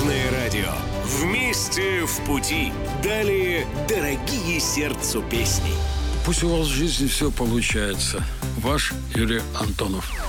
Дорожное радио. Вместе в пути. Далее дорогие сердцу песни. Пусть у вас в жизни все получается. Ваш Юрий Антонов.